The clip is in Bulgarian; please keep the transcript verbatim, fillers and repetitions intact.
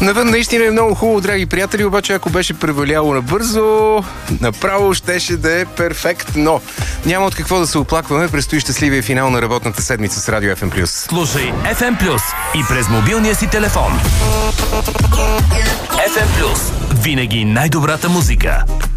Навън наистина е много хубаво, драги приятели, обаче ако беше преваляло набързо, направо щеше да е перфектно. Няма от какво да се оплакваме, предстои щастливия финал на работната седмица с Радио Еф Ем Плюс. Слушай Еф Ем Плюс и през мобилния си телефон. Еф Ем Плюс. Винаги най-добрата музика.